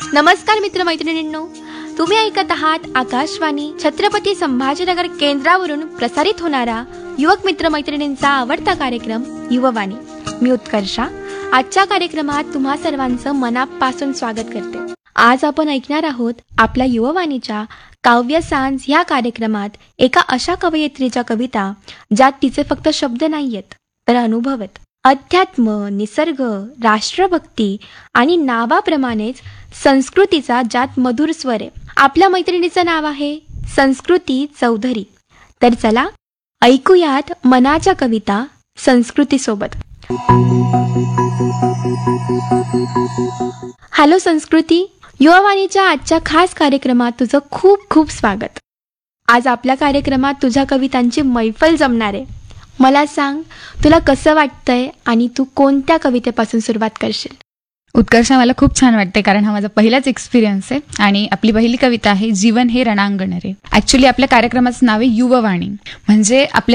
नमस्कार मित्रमैत्रिणींनो, तुम्ही ऐकत आहात आकाशवाणी छत्रपती संभाजीनगर केंद्रावरून प्रसारित होणारा युवक मित्रमैत्रिणींचा आवडता कार्यक्रम युववाणी. मी उत्कर्षा आजच्या कार्यक्रमात तुम्हा सर्वांचं मनापासून स्वागत करते. आज आपण ऐकणार आहोत आपल्या युववाणीच्या काव्य सांज या कार्यक्रमात एका अशा कवयित्रीच्या कविता ज्यात तिचे फक्त शब्द नाहीयेत तर अनुभव आहेत. अध्यात्म, निसर्ग, राष्ट्रभक्ती आणि नावाप्रमाणेच संस्कृतीचा ज्यात मधुर स्वर आहे. आपल्या मैत्रिणीचं नाव आहे संस्कृती चौधरी. तर चला ऐकूयात मनाच्या कविता संस्कृती सोबत. हॅलो संस्कृती, युववाणीच्या आजच्या खास कार्यक्रमात तुझं खूप खूप स्वागत. आज आपल्या कार्यक्रमात तुझ्या कवितांची मैफल जमणार आहे. मला सांग, तुला कसं वाटतंय आणि तू कोणत्या कवितेपासून सुरुवात करशील? उत्कर्षा, मला खूप छान वाटते कारण हा माझा पहिलाच एक्सपिरियन्स आहे आणि आपली पहिली कविता आहे जीवन हे रणांगण रे. ॲक्च्युली आपल्या कार्यक्रमाचं नाव आहे युववाणी, म्हणजे आपल्या